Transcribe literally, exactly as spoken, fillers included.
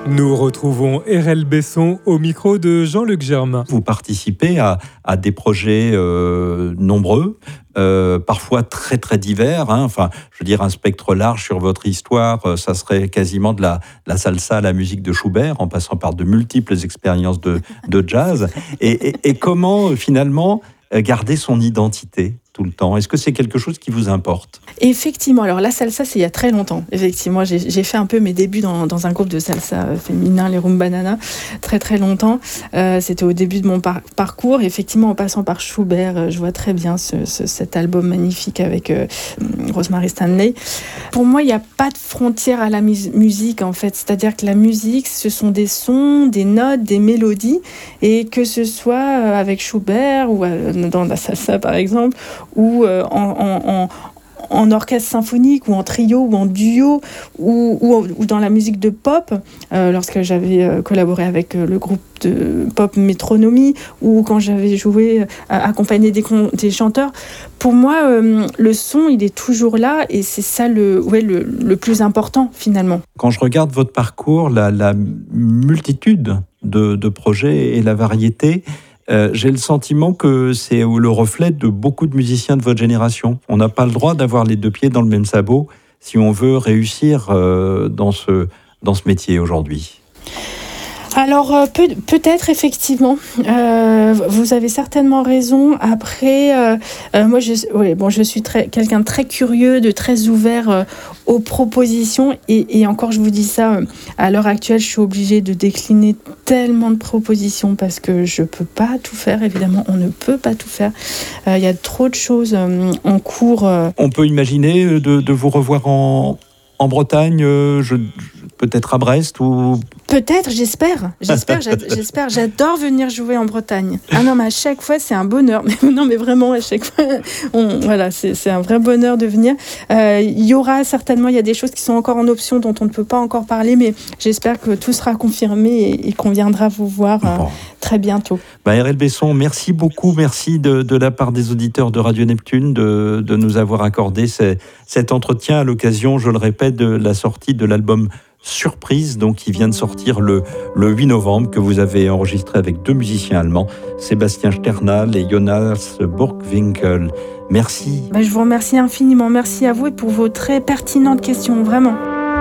Nous retrouvons R L Besson au micro de Jean-Luc Germain. Vous participez à, à des projets euh, nombreux, euh, parfois très très divers. Hein. Enfin, je veux dire, un spectre large sur votre histoire, euh, ça serait quasiment de la, la salsa à la musique de Schubert, en passant par de multiples expériences de, de jazz. Et, et, et comment, finalement, garder son identité tout le temps? Est-ce que c'est quelque chose qui vous importe? Effectivement, alors la salsa, c'est il y a très longtemps. Effectivement, j'ai, j'ai fait un peu mes débuts dans, dans un groupe de salsa féminin, les Rumba Nana, très très longtemps. Euh, c'était au début de mon par- parcours. Effectivement, en passant par Schubert, euh, je vois très bien ce, ce, cet album magnifique avec euh, Rosemary Stanley. Pour moi, il n'y a pas de frontière à la mu- musique, en fait. C'est-à-dire que la musique, ce sont des sons, des notes, des mélodies. Et que ce soit avec Schubert ou euh, dans la salsa, par exemple, ou euh, en, en, en, en orchestre symphonique, ou en trio, ou en duo, ou, ou, ou dans la musique de pop, euh, lorsque j'avais euh, collaboré avec euh, le groupe de pop Métronomie, ou quand j'avais joué, euh, accompagné des, con- des chanteurs. Pour moi, euh, le son, il est toujours là, et c'est ça le, ouais, le, le plus important, finalement. Quand je regarde votre parcours, la, la multitude de, de projets et la variété, Euh, j'ai le sentiment que c'est le reflet de beaucoup de musiciens de votre génération. On n'a pas le droit d'avoir les deux pieds dans le même sabot si on veut réussir euh, dans ce, dans ce métier aujourd'hui. Alors, euh, peut, peut-être, effectivement, euh, vous avez certainement raison. Après, euh, euh, moi, je, ouais, bon, je suis très, quelqu'un de très curieux, de très ouvert euh, aux propositions. Et, et encore, je vous dis ça, euh, à l'heure actuelle, je suis obligée de décliner tellement de propositions parce que je ne peux pas tout faire, évidemment. On ne peut pas tout faire. Il euh, y a trop de choses euh, en cours. Euh. On peut imaginer de, de vous revoir en, en Bretagne, euh, je, peut-être à Brest ou... Peut-être, j'espère, j'espère, j'espère. J'adore venir jouer en Bretagne. Ah non, mais à chaque fois, c'est un bonheur. Mais non, mais vraiment, à chaque fois, on, voilà, c'est, c'est un vrai bonheur de venir. Euh, il y aura certainement, il y a des choses qui sont encore en option dont on ne peut pas encore parler, mais j'espère que tout sera confirmé et, et qu'on viendra vous voir euh, bon. très bientôt. Bah, R L Besson, merci beaucoup, merci de, de la part des auditeurs de Radio Neptune de, de nous avoir accordé ces, cet entretien à l'occasion, je le répète, de la sortie de l'album Surprise, donc qui vient de sortir le, le huit novembre, que vous avez enregistré avec deux musiciens allemands, Sébastien Sternal et Jonas Burgwinkel. Merci. Bah, je vous remercie infiniment. Merci à vous et pour vos très pertinentes questions, vraiment.